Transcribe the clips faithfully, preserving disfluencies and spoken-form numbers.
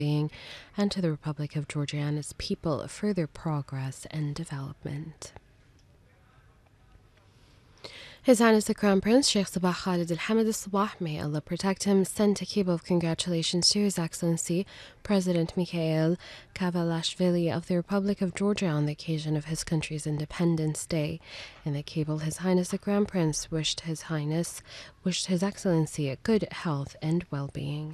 and to the Republic of Georgia and its people further progress and development. His Highness the Crown Prince Sheikh Sabah Khalid Al Hamad Al Sabah, may Allah protect him, sent a cable of congratulations to His Excellency President Mikhail Kavalashvili of the Republic of Georgia on the occasion of his country's Independence Day. In the cable, His Highness the Crown Prince wished His Highness, wished His Excellency a good health and well-being.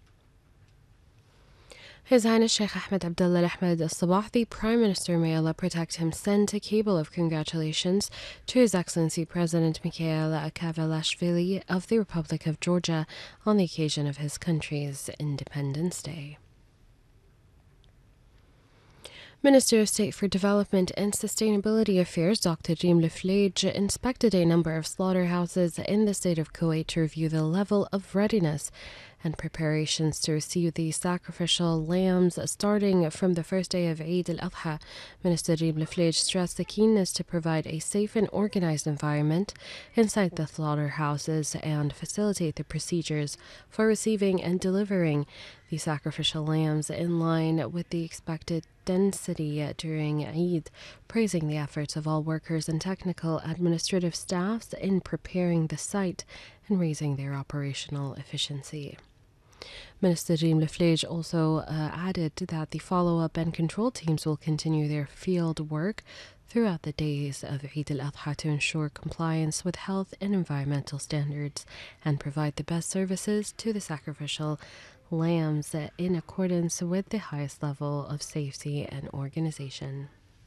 His Highness Sheikh Ahmed Abdullah Al Ahmed Al Sabah, the Prime Minister, may Allah protect him, sent a cable of congratulations to His Excellency President Mikhail Kavalashvili of the Republic of Georgia on the occasion of his country's Independence Day. Minister of State for Development and Sustainability Affairs Doctor Reem Leflage inspected a number of slaughterhouses in the state of Kuwait to review the level of readiness and preparations to receive the sacrificial lambs starting from the first day of Eid al-Adha. Minister Reem Leflage stressed the keenness to provide a safe and organized environment inside the slaughterhouses and facilitate the procedures for receiving and delivering the sacrificial lambs in line with the expected density during Eid, praising the efforts of all workers and technical administrative staffs in preparing the site and raising their operational efficiency. Minister Reem Leflage also uh, added that the follow-up and control teams will continue their field work throughout the days of Eid al-Adha to ensure compliance with health and environmental standards and provide the best services to the sacrificial lambs in accordance with the highest level of safety and organization.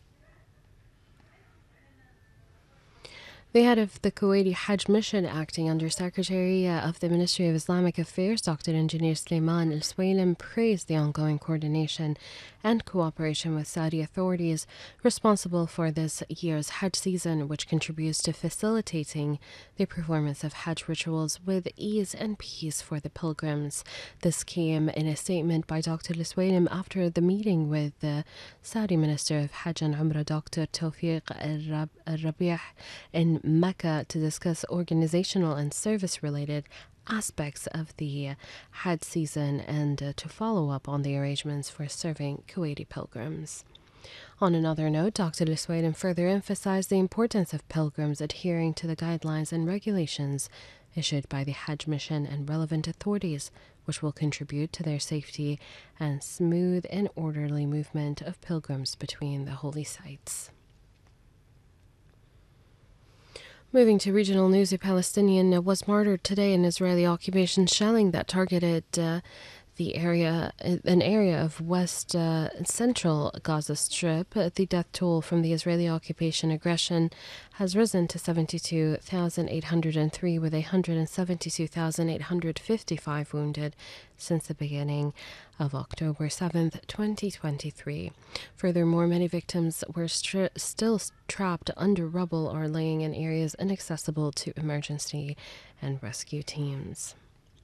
The head of the Kuwaiti Hajj Mission, acting under Secretary of the Ministry of Islamic Affairs, Doctor Engineer Sulaiman Al Suwailim, praised the ongoing coordination and cooperation with Saudi authorities responsible for this year's Hajj season, which contributes to facilitating the performance of Hajj rituals with ease and peace for the pilgrims. This came in a statement by Doctor Al Suwailim after the meeting with the Saudi Minister of Hajj and Umrah, Doctor Tawfiq Al-Rabi' in Mecca to discuss organizational and service-related aspects of the Hajj season and uh, to follow up on the arrangements for serving Kuwaiti pilgrims. On another note, Doctor Al Suwailim further emphasized the importance of pilgrims adhering to the guidelines and regulations issued by the Hajj Mission and relevant authorities, which will contribute to their safety and smooth and orderly movement of pilgrims between the holy sites. Moving to regional news, a Palestinian was martyred today in Israeli occupation shelling that targeted uh, the area, an area of west uh, central Gaza Strip. The death toll from the Israeli occupation aggression has risen to seventy-two thousand eight hundred three, with one hundred seventy-two thousand eight hundred fifty-five wounded since the beginning of October seventh, twenty twenty-three. Furthermore, many victims were stri- still trapped under rubble or laying in areas inaccessible to emergency and rescue teams.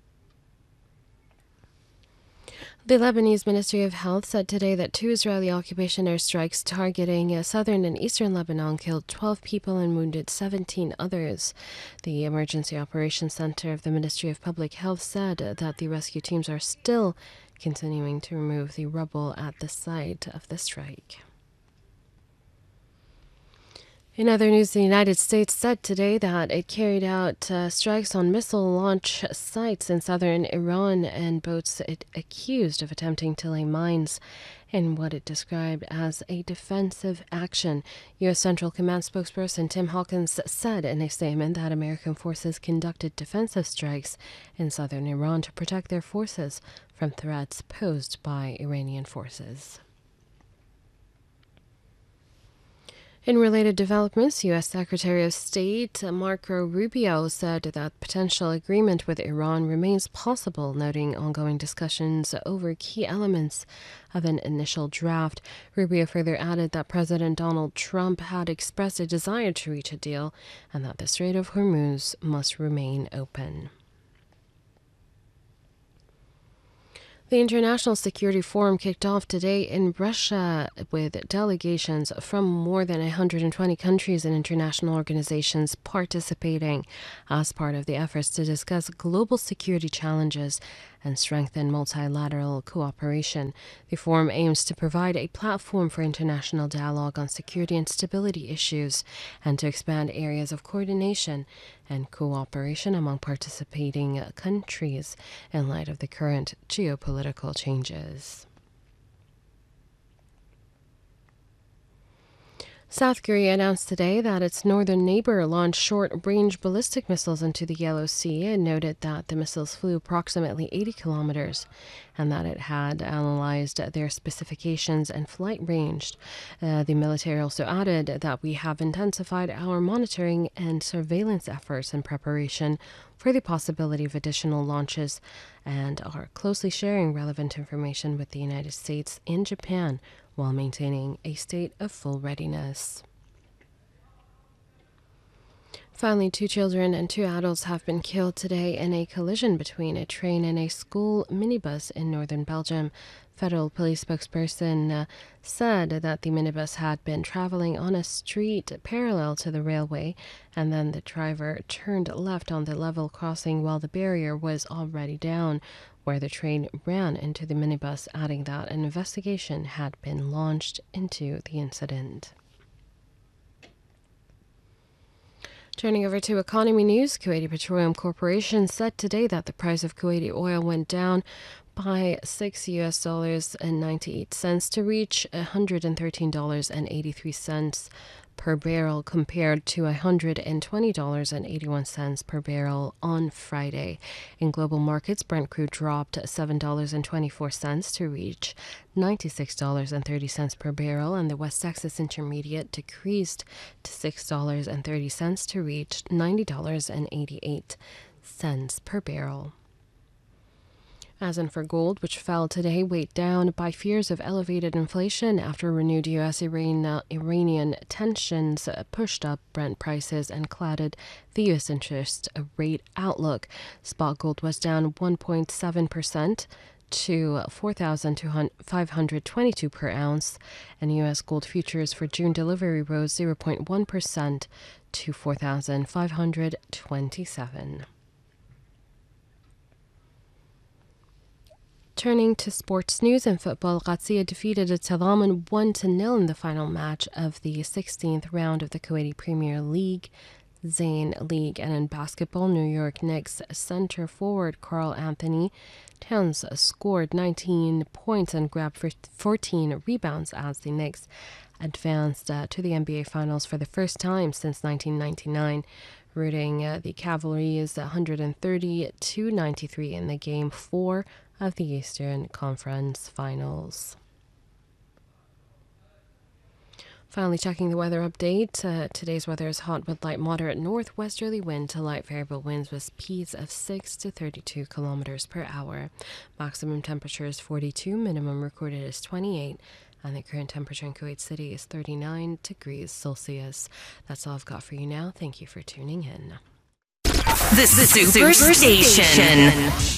The Lebanese Ministry of Health said today that two Israeli occupation airstrikes targeting southern and eastern Lebanon killed twelve people and wounded seventeen others. The Emergency Operations Center of the Ministry of Public Health said that the rescue teams are still continuing to remove the rubble at the site of the strike. In other news, the United States said today that it carried out uh, strikes on missile launch sites in southern Iran and boats it accused of attempting to lay mines in what it described as a defensive action. U S Central Command spokesperson Tim Hawkins said in a statement that American forces conducted defensive strikes in southern Iran to protect their forces from threats posed by Iranian forces. In related developments, U S Secretary of State Marco Rubio said that potential agreement with Iran remains possible, noting ongoing discussions over key elements of an initial draft. Rubio further added that President Donald Trump had expressed a desire to reach a deal and that the Strait of Hormuz must remain open. The International Security Forum kicked off today in Russia with delegations from more than one hundred twenty countries and international organizations participating as part of the efforts to discuss global security challenges and strengthen multilateral cooperation. The forum aims to provide a platform for international dialogue on security and stability issues and to expand areas of coordination and cooperation among participating countries in light of the current geopolitical changes. South Korea announced today that its northern neighbor launched short-range ballistic missiles into the Yellow Sea and noted that the missiles flew approximately eighty kilometers and that it had analyzed their specifications and flight range. Uh, the military also added that we have intensified our monitoring and surveillance efforts in preparation for the possibility of additional launches and are closely sharing relevant information with the United States and Japan while maintaining a state of full readiness. Finally, two children and two adults have been killed today in a collision between a train and a school minibus in northern Belgium. Federal police spokesperson uh, said that the minibus had been traveling on a street parallel to the railway, and then the driver turned left on the level crossing while the barrier was already down, where the train ran into the minibus, adding that an investigation had been launched into the incident. Turning over to economy news, Kuwaiti Petroleum Corporation said today that the price of Kuwaiti oil went down by six U S dollars and ninety-eight cents to reach one hundred thirteen dollars and eighty-three cents per barrel compared to one hundred twenty dollars and eighty-one cents per barrel on Friday. In global markets, Brent crude dropped seven dollars and twenty-four cents to reach ninety-six dollars and thirty cents per barrel, and the West Texas Intermediate decreased to six dollars and thirty cents to reach ninety dollars and eighty-eight cents per barrel. As in for gold, which fell today, weighed down by fears of elevated inflation after renewed U S Iranian tensions pushed up Brent prices and clouded the U S interest rate outlook. Spot gold was down one point seven percent to four thousand five hundred twenty-two per ounce, and U S gold futures for June delivery rose zero point one percent to four thousand five hundred twenty-seven. Turning to sports news and football, Qadsiya defeated Tadamon one to nil in the final match of the sixteenth round of the Kuwaiti Premier League, Zain League. And in basketball, New York Knicks center forward Karl Anthony Towns scored nineteen points and grabbed fourteen rebounds as the Knicks advanced uh, to the N B A Finals for the first time since nineteen ninety-nine, routing uh, the Cavaliers one thirty to ninety-three in the Game four of the Eastern Conference Finals. Finally, checking the weather update. Uh, today's weather is hot with light moderate northwesterly wind to light variable winds with speeds of six to thirty-two kilometers per hour. Maximum temperature is forty-two, minimum recorded is twenty-eight, and the current temperature in Kuwait City is thirty-nine degrees Celsius. That's all I've got for you now. Thank you for tuning in. The Superstation.